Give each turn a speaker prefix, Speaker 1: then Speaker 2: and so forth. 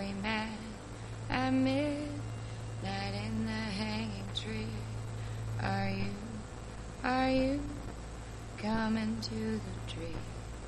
Speaker 1: we met at midnight in the hanging tree. Are you coming to the tree?